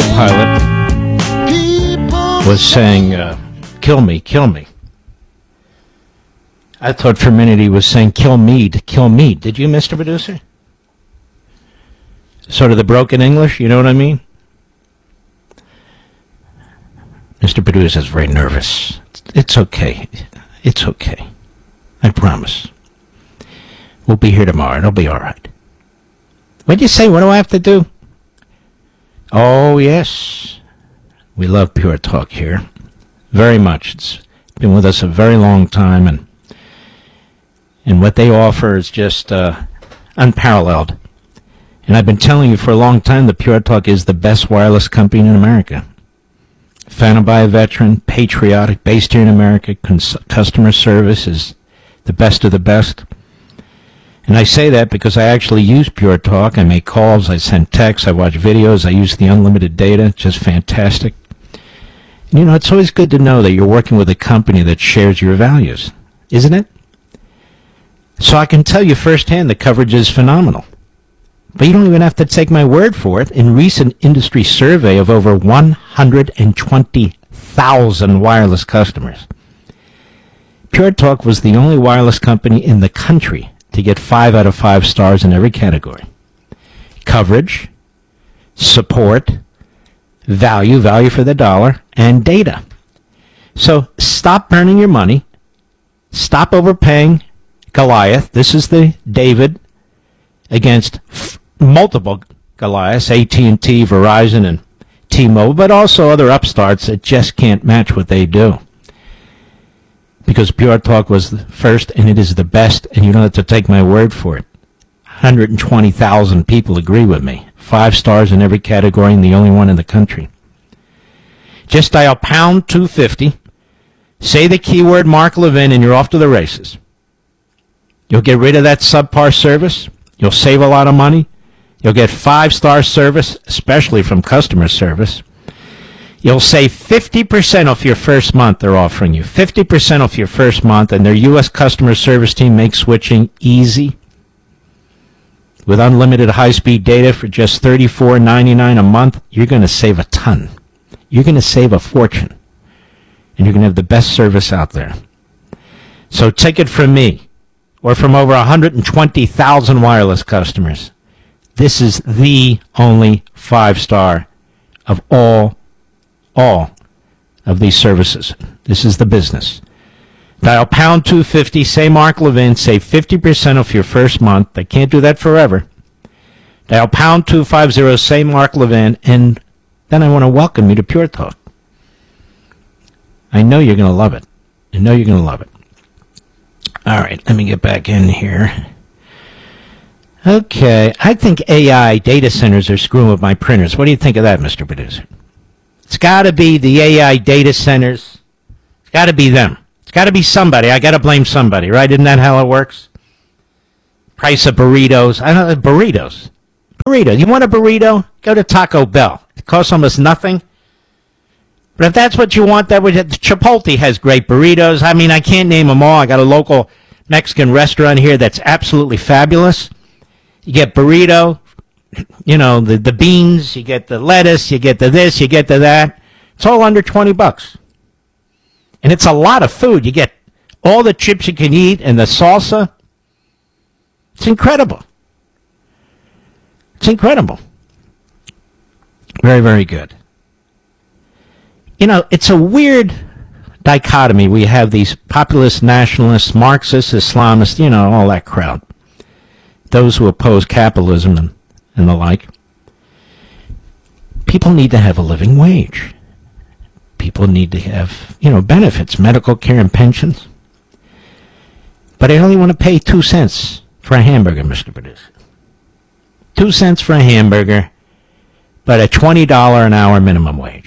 co-pilot was saying, kill me, kill me. I thought for a minute he was saying, kill me to kill me. Did you, Mr. Producer? Sort of the broken English, you know what I mean? Mr. Producer is very nervous. It's okay. It's okay. I promise. We'll be here tomorrow. It'll be all right. What'd you say? What do I have to do? Oh, yes. We love Pure Talk here. Very much. It's been with us a very long time, and what they offer is just unparalleled. And I've been telling you for a long time that Pure Talk is the best wireless company in America. Founded by a veteran, patriotic, based here in America, customer service is the best of the best. And I say that because I actually use Pure Talk. I make calls, I send texts, I watch videos, I use the unlimited data. It's just fantastic. And, you know, it's always good to know that you're working with a company that shares your values, isn't it? So I can tell you firsthand the coverage is phenomenal. But you don't even have to take my word for it. In recent industry survey of over 120,000 wireless customers, Pure Talk was the only wireless company in the country to get 5 out of 5 stars in every category. Coverage, support, value for the dollar, and data. So stop burning your money. Stop overpaying Goliath. This is the David against multiple Goliaths, AT&T, Verizon, and T-Mobile, but also other upstarts that just can't match what they do. Because Pure Talk was the first, and it is the best, and you don't have to take my word for it. 120,000 people agree with me. 5 stars in every category, and the only one in the country. Just dial pound 250, say the keyword Mark Levin, and you're off to the races. You'll get rid of that subpar service. You'll save a lot of money. You'll get 5-star service, especially from customer service. You'll save 50% off your first month they're offering you. 50% off your first month, and their U.S. customer service team makes switching easy. With unlimited high-speed data for just $34.99 a month, you're going to save a ton. You're going to save a fortune. And you're going to have the best service out there. So take it from me, or from over 120,000 wireless customers. This is the only 5-star of all of these services. This is the business. Dial pound 250, say Mark Levin, save 50% off your first month. They can't do that forever. Dial pound 250, say Mark Levin, and then I want to welcome you to Pure Talk. I know you're going to love it. I know you're going to love it. All right, let me get back in here. Okay, I think AI data centers are screwing with my printers. What do you think of that, Mr. Producer? It's got to be the AI data centers. It's got to be them. It's got to be somebody. I got to blame somebody, right? Isn't that how it works? Price of burritos. I don't know, burritos. Burrito. You want a burrito? Go to Taco Bell. It costs almost nothing. But if that's what you want, Chipotle has great burritos. I mean, I can't name them all. I got a local Mexican restaurant here that's absolutely fabulous. You get burrito, you know, the beans, you get the lettuce, you get the this, you get the that. It's all under $20. And it's a lot of food. You get all the chips you can eat and the salsa. It's incredible. It's incredible. Very, very good. You know, it's a weird dichotomy. We have these populist nationalists, Marxists, Islamists, you know, all that crowd. Those who oppose capitalism and the like. People need to have a living wage. People need to have, you know, benefits, medical care and pensions. But I only want to pay 2 cents for a hamburger, Mr. Producer. 2 cents for a hamburger, but a $20 an hour minimum wage.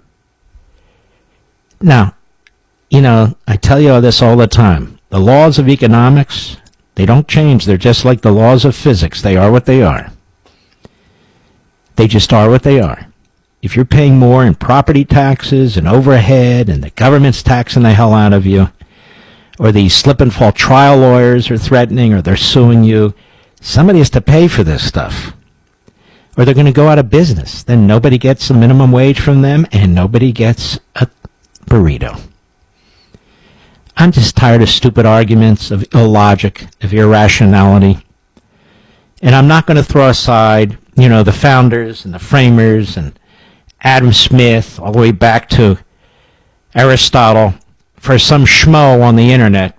Now, you know, I tell you this all the time. The laws of economics, they don't change. They're just like the laws of physics. They are what they are. They just are what they are. If you're paying more in property taxes and overhead and the government's taxing the hell out of you, or these slip and fall trial lawyers are threatening or they're suing you, somebody has to pay for this stuff. or they're going to go out of business. Then nobody gets a minimum wage from them, and nobody gets a burrito. I'm just tired of stupid arguments, of illogic, of irrationality. And I'm not going to throw aside, the founders and the framers and Adam Smith, all the way back to Aristotle, for some schmo on the internet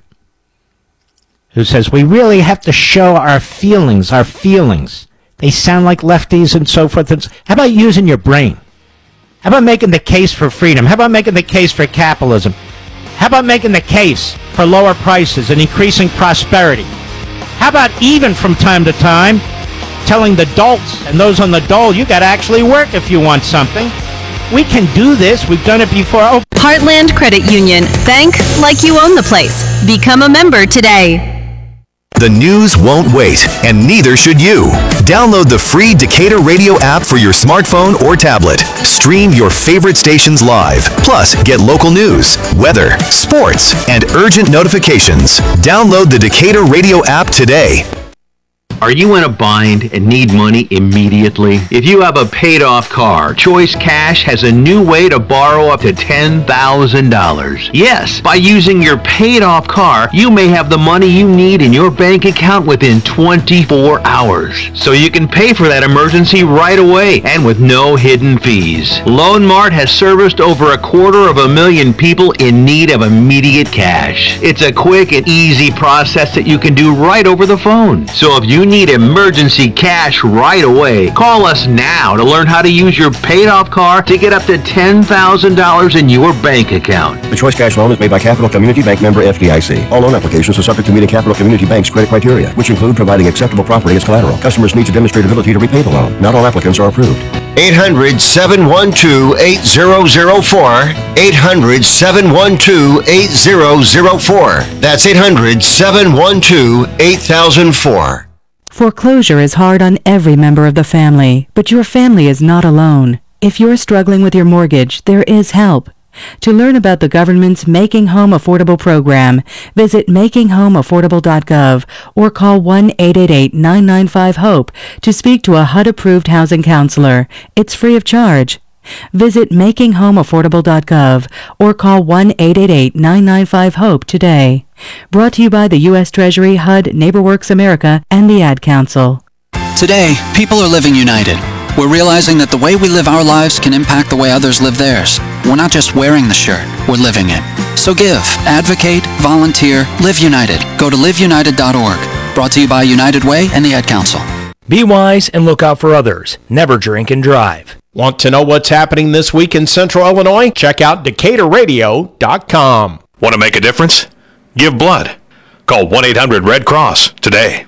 who says we really have to show our feelings. They sound like lefties and so forth. How about using your brain? How about making the case for freedom? How about making the case for capitalism? How about making the case for lower prices and increasing prosperity? How about even from time to time telling the dolts and those on the dole, you got to actually work if you want something? We can do this. We've done it before. Heartland Credit Union. Bank like you own the place. Become a member today. The news won't wait, and neither should you. Download the free Decatur Radio app for your smartphone or tablet. Stream your favorite stations live. Plus, get local news, weather, sports, and urgent notifications. Download the Decatur Radio app today. Are you in a bind and need money immediately? If you have a paid-off car, Choice Cash has a new way to borrow up to $10,000. Yes, by using your paid-off car, you may have the money you need in your bank account within 24 hours. So you can pay for that emergency right away and with no hidden fees. Loan Mart has serviced over 250,000 people in need of immediate cash. It's a quick and easy process that you can do right over the phone. So if you need emergency cash right away, call us now to learn how to use your paid-off car to get up to $10,000 in your bank account. The Choice Cash loan is made by Capital Community Bank, member FDIC. All loan applications are subject to meeting Capital Community Bank's credit criteria, which include providing acceptable property as collateral. Customers need to demonstrate ability to repay the loan. Not all applicants are approved. 800-712-8004. 800-712-8004. That's 800-712-8004. Foreclosure is hard on every member of the family, but your family is not alone. If you're struggling with your mortgage, there is help. To learn about the government's Making Home Affordable program, visit makinghomeaffordable.gov or call 1-888-995-HOPE to speak to a HUD-approved housing counselor. It's free of charge. Visit makinghomeaffordable.gov or call 1-888-995-HOPE today. Brought to you by the U.S. Treasury, HUD, NeighborWorks America, and the Ad Council. Today, people are living united. We're realizing that the way we live our lives can impact the way others live theirs. We're not just wearing the shirt, we're living it. So give, advocate, volunteer, live united. Go to liveunited.org. Brought to you by United Way and the Ad Council. Be wise and look out for others. Never drink and drive. Want to know what's happening this week in Central Illinois? Check out DecaturRadio.com. Want to make a difference? Give blood. Call 1-800-RED CROSS today.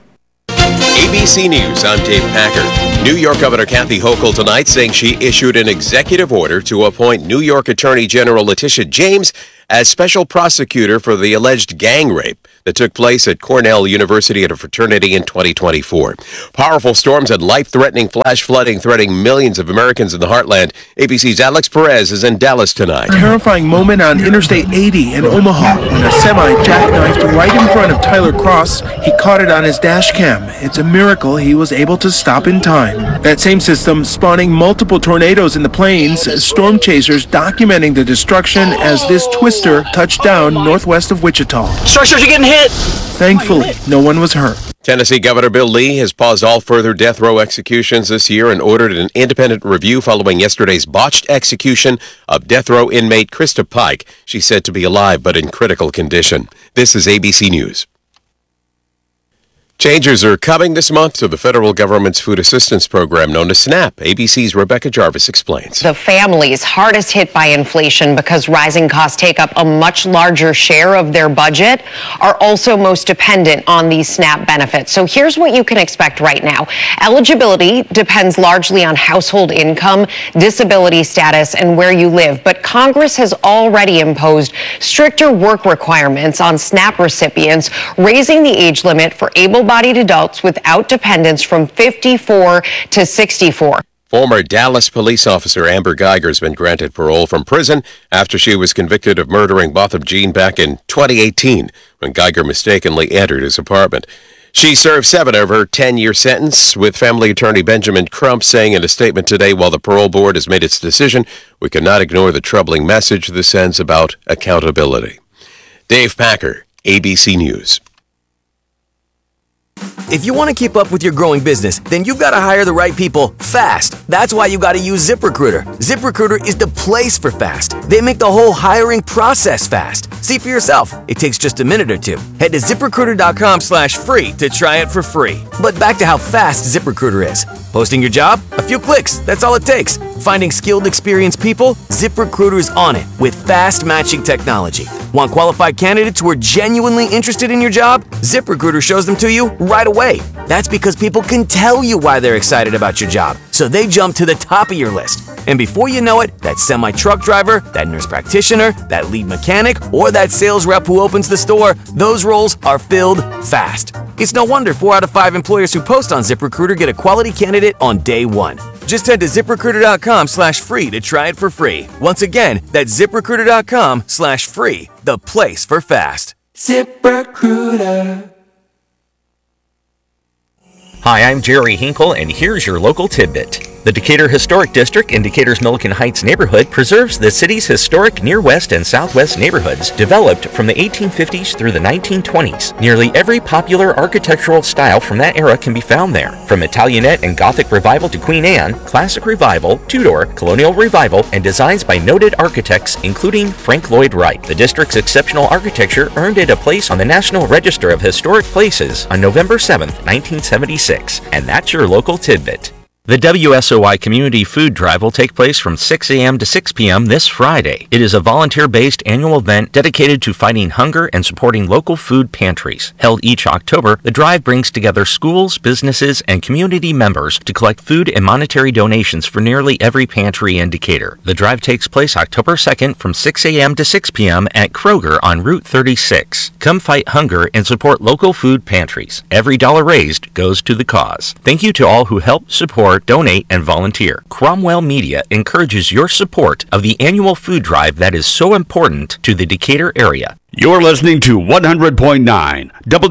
ABC News, I'm Dave Packer. New York Governor Kathy Hochul tonight saying she issued an executive order to appoint New York Attorney General Letitia James as special prosecutor for the alleged gang rape that took place at Cornell University at a fraternity in 2024. Powerful storms and life-threatening flash flooding threatening millions of Americans in the heartland. ABC's Alex Perez is in Dallas tonight. Terrifying moment on Interstate 80 in Omaha when a semi jackknifed right in front of Tyler Cross. He caught it on his dash cam. It's a miracle he was able to stop in time. That same system spawning multiple tornadoes in the plains, storm chasers documenting the destruction as this twister touched down northwest of Wichita. Structures are getting hit! Thankfully, no one was hurt. Tennessee Governor Bill Lee has paused all further death row executions this year and ordered an independent review following yesterday's botched execution of death row inmate Krista Pike. She's said to be alive but in critical condition. This is ABC News. Changes are coming this month to the federal government's food assistance program known as SNAP. ABC's Rebecca Jarvis explains. The families hardest hit by inflation because rising costs take up a much larger share of their budget are also most dependent on these SNAP benefits. So here's what you can expect right now. Eligibility depends largely on household income, disability status, and where you live. But Congress has already imposed stricter work requirements on SNAP recipients, raising the age limit for able-bodied adults without dependents from 54 to 64. Former Dallas police officer Amber Geiger has been granted parole from prison after she was convicted of murdering Botham Jean back in 2018 when Geiger mistakenly entered his apartment. She served 7 of her 10-year sentence, with family attorney Benjamin Crump saying in a statement today, while the parole board has made its decision, we cannot ignore the troubling message this sends about accountability. Dave Packer, ABC News. If you want to keep up with your growing business, then you've got to hire the right people fast. That's why you got to use ZipRecruiter. ZipRecruiter is the place for fast. They make the whole hiring process fast. See for yourself. It takes just a minute or two. Head to ZipRecruiter.com/free to try it for free. But back to how fast ZipRecruiter is. Posting your job? A few clicks. That's all it takes. Finding skilled, experienced people? ZipRecruiter is on it with fast matching technology. Want qualified candidates who are genuinely interested in your job? ZipRecruiter shows them to you right away. That's because people can tell you why they're excited about your job, so they jump to the top of your list. And before you know it, that semi-truck driver, that nurse practitioner, that lead mechanic, or that sales rep who opens the store, those roles are filled fast. It's no wonder 4 out of 5 employers who post on ZipRecruiter get a quality candidate on day one. Just head to ZipRecruiter.com/free to try it for free. Once again, that's ZipRecruiter.com/free, the place for fast. ZipRecruiter. Hi, I'm Jerry Hinkle, and here's your local tidbit. The Decatur Historic District in Decatur's Milliken Heights neighborhood preserves the city's historic near west and southwest neighborhoods developed from the 1850s through the 1920s. Nearly every popular architectural style from that era can be found there, from Italianate and Gothic Revival to Queen Anne, Classic Revival, Tudor, Colonial Revival, and designs by noted architects including Frank Lloyd Wright. The district's exceptional architecture earned it a place on the National Register of Historic Places on November 7th, 1976. And that's your local tidbit. The WSOY Community Food Drive will take place from 6 a.m. to 6 p.m. this Friday. It is a volunteer-based annual event dedicated to fighting hunger and supporting local food pantries. Held each October, the drive brings together schools, businesses, and community members to collect food and monetary donations for nearly every pantry in Decatur. The drive takes place October 2nd from 6 a.m. to 6 p.m. at Kroger on Route 36. Come fight hunger and support local food pantries. Every dollar raised goes to the cause. Thank you to all who help, support, donate, and volunteer. Cromwell Media encourages your support of the annual food drive that is so important to the Decatur area. You're listening to 100.9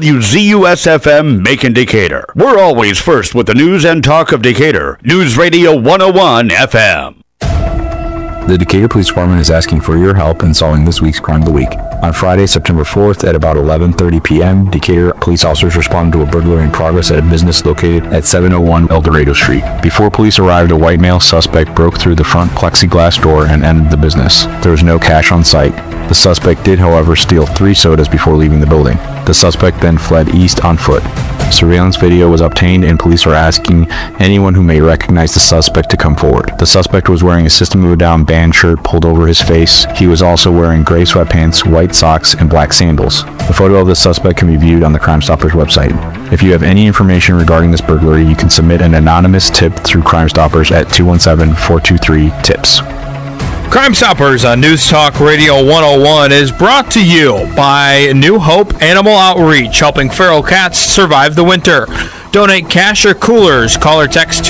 WZUS-FM Macon Decatur. We're always first with the news and talk of Decatur. News Radio 101 FM. The Decatur Police Department is asking for your help in solving this week's crime of the week. On Friday, September 4th at about 11:30 p.m., Decatur police officers responded to a burglary in progress at a business located at 701 El Dorado Street. Before police arrived, a white male suspect broke through the front plexiglass door and entered the business. There was no cash on site. The suspect did, however, steal 3 sodas before leaving the building. The suspect then fled east on foot. Surveillance video was obtained and police are asking anyone who may recognize the suspect to come forward. The suspect was wearing a System of a Down band shirt pulled over his face. He was also wearing gray sweatpants, white socks, and black sandals. The photo of the suspect can be viewed on the Crime Stoppers website. If you have any information regarding this burglary, you can submit an anonymous tip through Crime Stoppers at 217-423-TIPS. Crime Stoppers on News Talk Radio 101 is brought to you by New Hope Animal Outreach, helping feral cats survive the winter. Donate cash or coolers. Call or text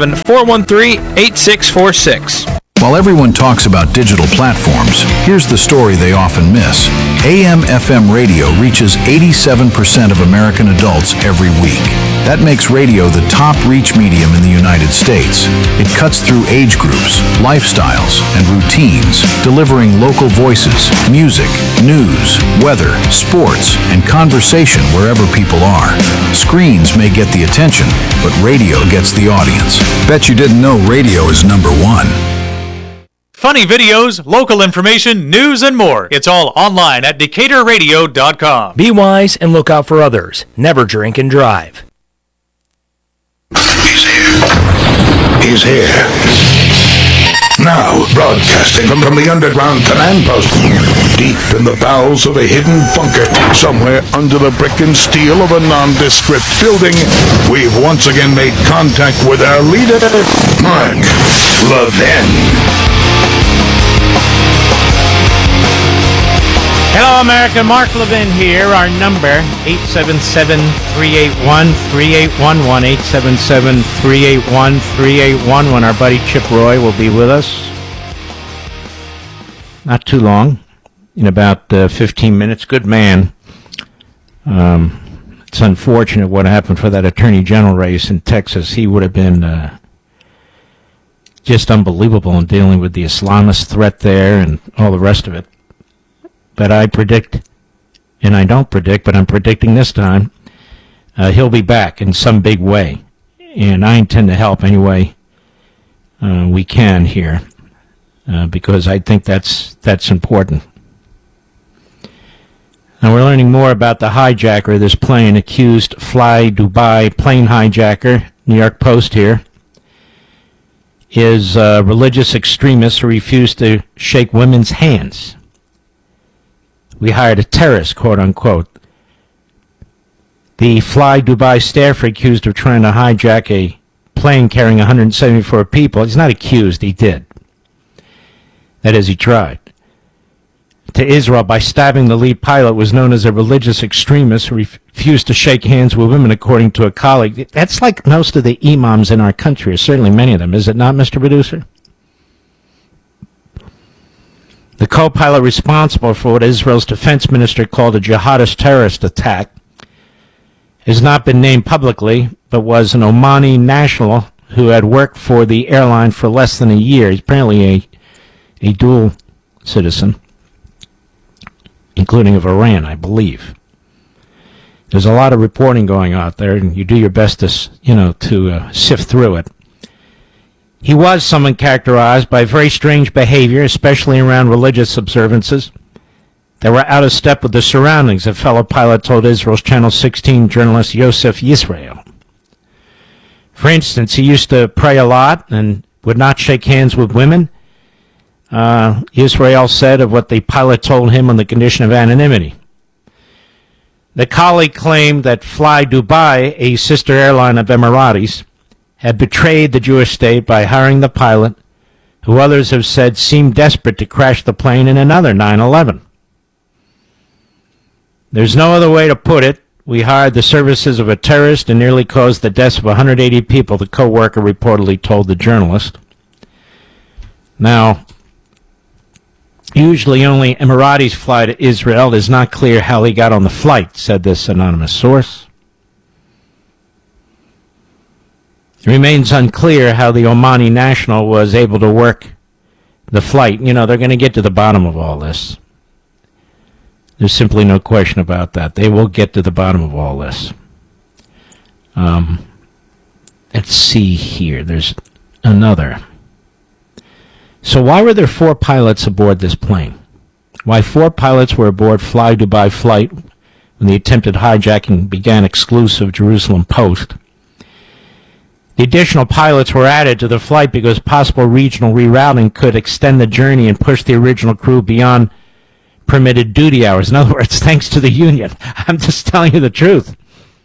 217-413-8646. While everyone talks about digital platforms, here's the story they often miss. AM/FM radio reaches 87% of American adults every week. That makes radio the top reach medium in the United States. It cuts through age groups, lifestyles, and routines, delivering local voices, music, news, weather, sports, and conversation wherever people are. Screens may get the attention, but radio gets the audience. Bet you didn't know radio is number 1. Funny videos, local information, news, and more. It's all online at DecaturRadio.com. Be wise and look out for others. Never drink and drive. He's here. He's here. Now, broadcasting from the underground command post, deep in the bowels of a hidden bunker, somewhere under the brick and steel of a nondescript building, we've once again made contact with our leader, Mark Levin. Hello, America. Mark Levin here. Our number, 877-381-3811, 877-381-3811. Our buddy Chip Roy will be with us. Not too long, in about 15 minutes. Good man. It's unfortunate what happened for that attorney general race in Texas. He would have been just unbelievable in dealing with the Islamist threat there and all the rest of it. But I predict, and I don't predict, but I'm predicting this time, he'll be back in some big way. And I intend to help any way we can here, because I think that's important. Now we're learning more about the hijacker of this plane, accused Fly Dubai plane hijacker. New York Post here is a religious extremist who refused to shake women's hands. We hired a terrorist, quote unquote. The Fly Dubai staffer accused of trying to hijack a plane carrying 174 people. He's not accused, he did. That is, he tried. To Israel by stabbing the lead pilot was known as a religious extremist who refused to shake hands with women, according to a colleague. That's like most of the imams in our country, or certainly many of them, is it not, Mr. Producer? The co-pilot responsible for what Israel's defense minister called a jihadist terrorist attack has not been named publicly, but was an Omani national who had worked for the airline for less than a year. He's apparently a dual citizen, including of Iran, I believe. There's a lot of reporting going out there, and you do your best to sift through it. He was someone characterized by very strange behavior, especially around religious observances that were out of step with the surroundings, a fellow pilot told Israel's Channel 16 journalist Yosef Yisrael. For instance, he used to pray a lot and would not shake hands with women. Yisrael said of what the pilot told him on the condition of anonymity. The colleague claimed that Fly Dubai, a sister airline of Emiratis, had betrayed the Jewish state by hiring the pilot, who others have said seemed desperate to crash the plane in another 9/11. There's no other way to put it. We hired the services of a terrorist and nearly caused the deaths of 180 people, the co-worker reportedly told the journalist. Now, usually only Emiratis fly to Israel. It is not clear how he got on the flight, said this anonymous source. It remains unclear how the Omani national was able to work the flight. You know, they're going to get to the bottom of all this. There's simply no question about that. They will get to the bottom of all this. Let's see here. There's another. So why were there 4 pilots aboard this plane? Why 4 pilots were aboard Fly Dubai flight when the attempted hijacking began, exclusive Jerusalem Post. The additional pilots were added to the flight because possible regional rerouting could extend the journey and push the original crew beyond permitted duty hours. In other words, thanks to the union. I'm just telling you the truth.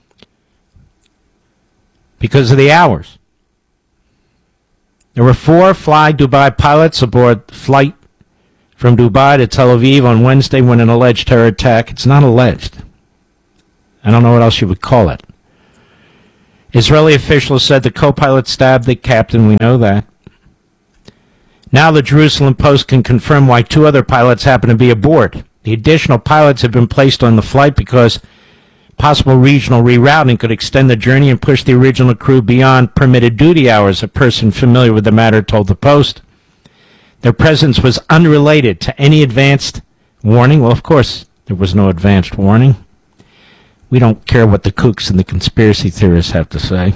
Because of the hours. There were 4 Fly Dubai pilots aboard flight from Dubai to Tel Aviv on Wednesday when an alleged terror attack. It's not alleged. I don't know what else you would call it. Israeli officials said the co-pilot stabbed the captain. We know that. Now the Jerusalem Post can confirm why 2 other pilots happen to be aboard. The additional pilots have been placed on the flight because possible regional rerouting could extend the journey and push the original crew beyond permitted duty hours, a person familiar with the matter told the Post. Their presence was unrelated to any advanced warning. Well, of course, there was no advanced warning. We don't care what the kooks and the conspiracy theorists have to say.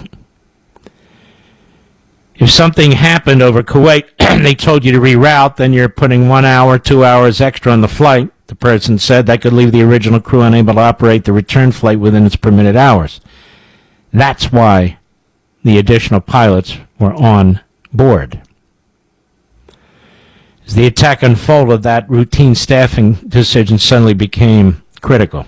If something happened over Kuwait and they told you to reroute, then you're putting 1 hour, 2 hours extra on the flight, the person said. That could leave the original crew unable to operate the return flight within its permitted hours. That's why the additional pilots were on board. As the attack unfolded, that routine staffing decision suddenly became critical.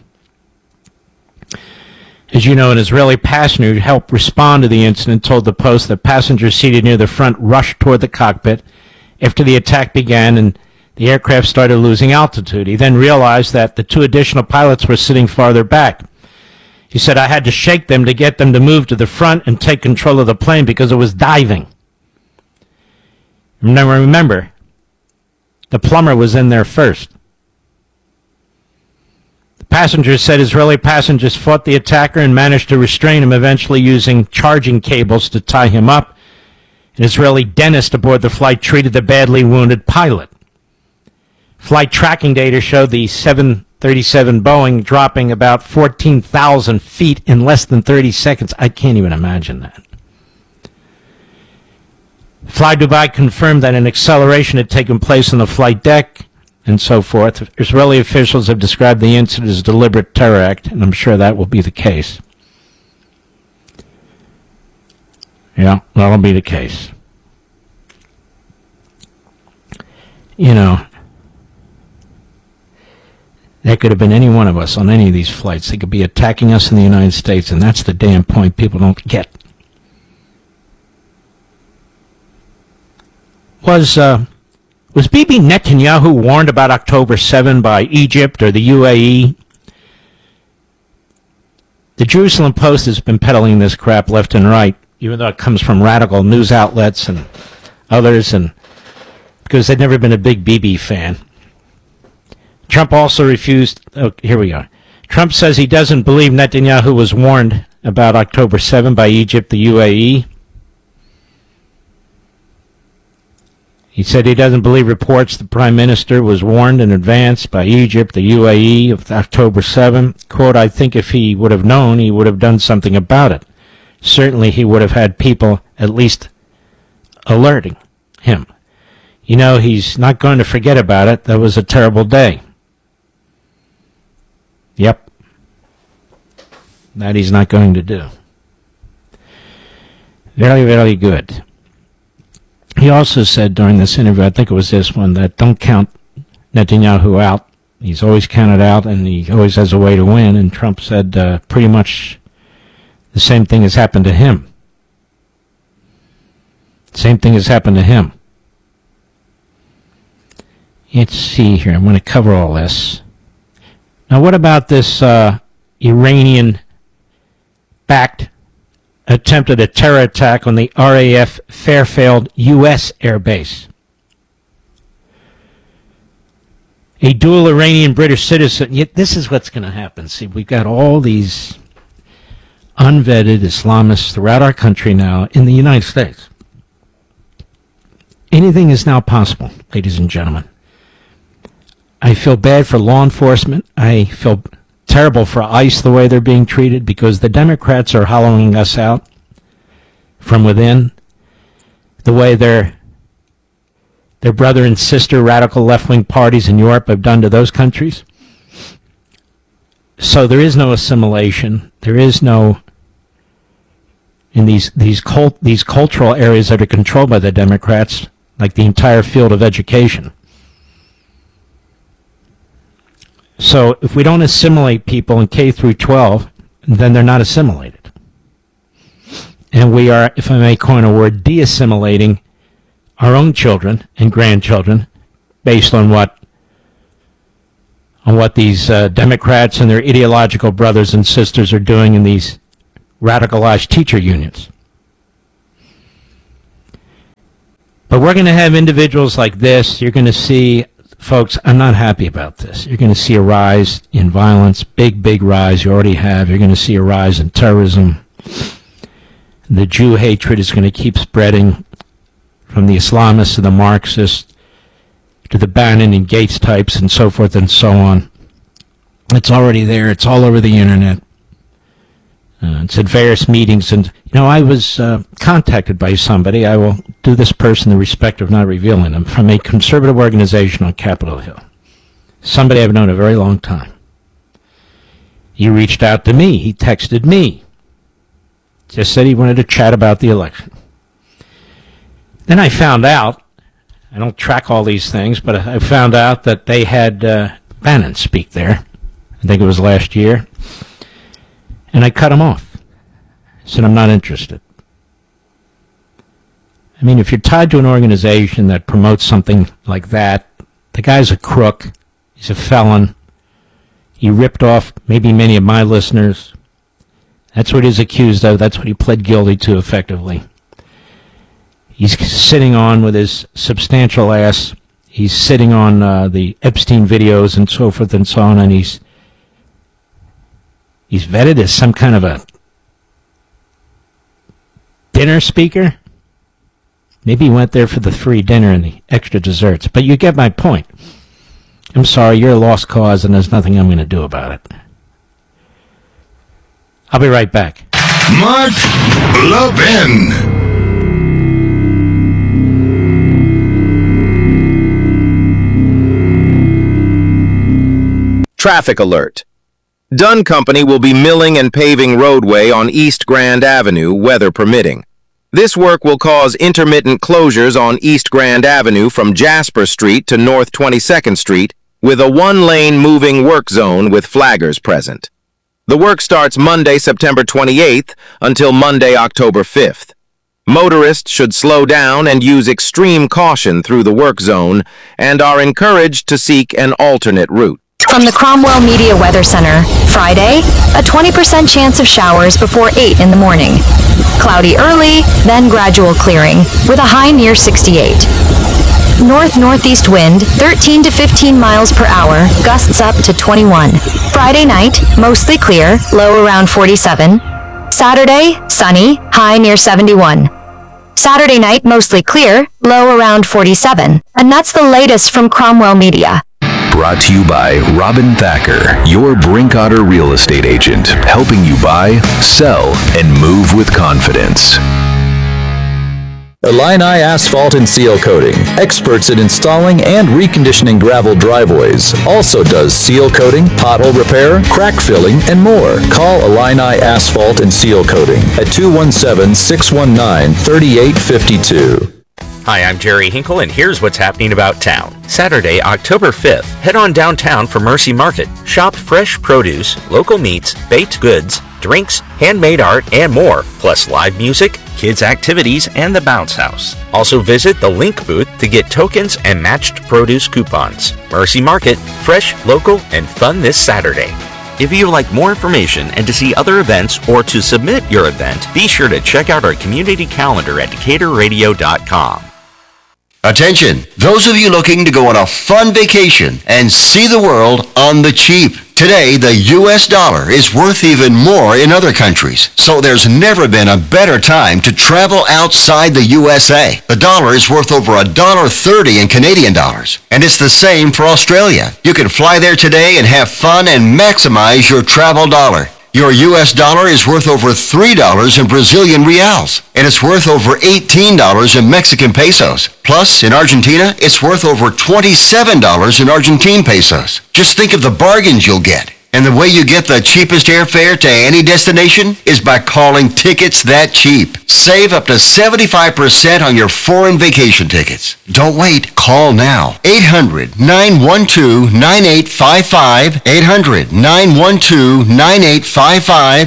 As you know, an Israeli passenger who helped respond to the incident told the Post that passengers seated near the front rushed toward the cockpit after the attack began and the aircraft started losing altitude. He then realized that the 2 additional pilots were sitting farther back. He said, I had to shake them to get them to move to the front and take control of the plane because it was diving. Remember, the plumber was in there first. The Passengers said Israeli passengers fought the attacker and managed to restrain him, eventually using charging cables to tie him up. An Israeli dentist aboard the flight treated the badly wounded pilot. Flight tracking data showed the 737 Boeing dropping about 14,000 feet in less than 30 seconds. I can't even imagine that. Fly Dubai confirmed that an acceleration had taken place on the flight deck and so forth. Israeli officials have described the incident as a deliberate terror act, and I'm sure that will be the case. Yeah, that'll be the case. You know, that could have been any one of us on any of these flights. They could be attacking us in the United States, and that's the damn point people don't get. Was Bibi Netanyahu warned about October 7 by Egypt or the UAE? The Jerusalem Post has been peddling this crap left and right, even though it comes from radical news outlets and others, and because they've never been a big Bibi fan. Trump also refused. Oh, here we are. Trump says he doesn't believe Netanyahu was warned about October 7 by Egypt, the UAE. He said he doesn't believe reports the Prime Minister was warned in advance by Egypt, the UAE, of October 7. Quote, I think if he would have known, he would have done something about it. Certainly he would have had people at least alerting him. You know, he's not going to forget about it. That was a terrible day. Yep. That he's not going to do. Very, very good. He also said during this interview, I think it was this one, that don't count Netanyahu out. He's always counted out, and he always has a way to win. And Trump said pretty much the same thing has happened to him. Same thing has happened to him. Let's see here. I'm going to cover all this. Now, what about this Iranian-backed attempted a terror attack on the RAF Fairfield U.S. Air Base? A dual Iranian-British citizen. Yet this is what's going to happen. See, we've got all these unvetted Islamists throughout our country now in the United States. Anything is now possible, ladies and gentlemen. I feel bad for law enforcement. I feel terrible for ICE, the way they're being treated, because the Democrats are hollowing us out from within, the way their brother and sister radical left-wing parties in Europe have done to those countries. So there is no assimilation. There is no, in these cultural areas that are controlled by the Democrats, like the entire field of education. So if we don't assimilate people in K through 12, then they're not assimilated. And we are, if I may coin a word, de-assimilating our own children and grandchildren based on what these Democrats and their ideological brothers and sisters are doing in these radicalized teacher unions. But we're going to have individuals like this. You're going to see, folks, I'm not happy about this. You're going to see a rise in violence, big rise. You already have. You're going to see a rise in terrorism. The Jew hatred is going to keep spreading from the Islamists to the Marxists to the Bannon and Gates types and so forth and so on. It's already there. It's all over the internet. It's at various meetings. And, you know, I was contacted by somebody. I will do this person the respect of not revealing them, from a conservative organization on Capitol Hill. Somebody I've known a very long time. He reached out to me. He texted me. Just said he wanted to chat about the election. Then I found out, I don't track all these things, but I found out that they had Bannon speak there. I think it was last year. And I cut him off. I said, I'm not interested. I mean, if you're tied to an organization that promotes something like that, the guy's a crook. He's a felon. He ripped off maybe many of my listeners. That's what he's accused of. That's what he pled guilty to, effectively. He's sitting on with his substantial ass. He's sitting on the Epstein videos and so forth and so on, and he's He's vetted as some kind of a dinner speaker. Maybe he went there for the free dinner and the extra desserts. But you get my point. I'm sorry, you're a lost cause, and there's nothing I'm going to do about it. I'll be right back. Mark Levin. Traffic alert. Dunn Company will be milling and paving roadway on East Grand Avenue, weather permitting. This work will cause intermittent closures on East Grand Avenue from Jasper Street to North 22nd Street, with a one-lane moving work zone with flaggers present. The work starts Monday, September 28th until Monday, October 5th. Motorists should slow down and use extreme caution through the work zone and are encouraged to seek an alternate route. From the Cromwell Media Weather Center, Friday, a 20% chance of showers before 8 in the morning. Cloudy early, then gradual clearing, with a high near 68. North-northeast wind, 13 to 15 miles per hour, gusts up to 21. Friday night, mostly clear, low around 47. Saturday, sunny, high near 71. Saturday night, mostly clear, low around 47. And that's the latest from Cromwell Media. Brought to you by Robin Thacker, your Brinkotter real estate agent, helping you buy, sell, and move with confidence. Illini Asphalt and Seal Coating, experts in installing and reconditioning gravel driveways. Also does seal coating, pothole repair, crack filling, and more. Call Illini Asphalt and Seal Coating at 217-619-3852. Hi, I'm Jerry Hinkle, and here's what's happening about town. Saturday, October 5th, head on downtown for Mercy Market. Shop fresh produce, local meats, baked goods, drinks, handmade art, and more, plus live music, kids' activities, and the Bounce House. Also visit the Link booth to get tokens and matched produce coupons. Mercy Market, fresh, local, and fun this Saturday. If you would like more information and to see other events or to submit your event, be sure to check out our community calendar at DecaturRadio.com. Attention, those of you looking to go on a fun vacation and see the world on the cheap. Today, the U.S. dollar is worth even more in other countries, so there's never been a better time to travel outside the USA. The dollar is worth over $1.30 in Canadian dollars, and it's the same for Australia. You can fly there today and have fun and maximize your travel dollar. Your U.S. dollar is worth over $3 in Brazilian reals, and it's worth over $18 in Mexican pesos. Plus, in Argentina, it's worth over $27 in Argentine pesos. Just think of the bargains you'll get. And the way you get the cheapest airfare to any destination is by calling Tickets That Cheap. Save up to 75% on your foreign vacation tickets. Don't wait. Call now. 800-912-9855. 800-912-9855.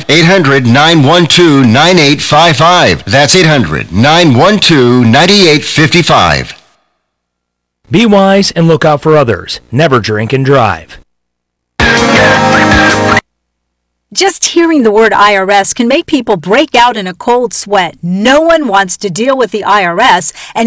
800-912-9855. That's 800-912-9855. Be wise and look out for others. Never drink and drive. Just hearing the word IRS can make people break out in a cold sweat. No one wants to deal with the IRS, and